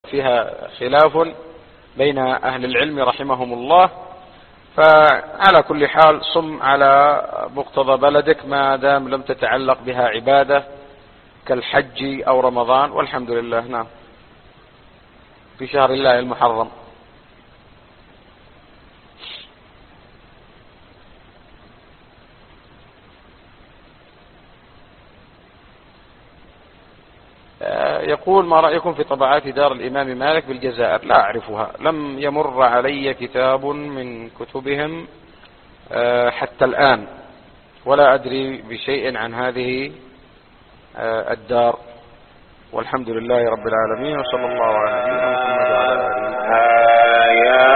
فيها خلاف بين أهل العلم رحمهم الله. فعلى كل حال صم على مقتضى بلدك ما دام لم تتعلق بها عبادة كالحج أو رمضان، والحمد لله. نعم، في شهر الله المحرم. يقول: ما رأيكم في طبعات دار الإمام مالك بالجزائر؟ لا أعرفها، لم يمر علي كتاب من كتبهم حتى الآن، ولا أدري بشيء عن هذه الدار، والحمد لله رب العالمين، وصلى الله على نبينا محمد وعلى آله.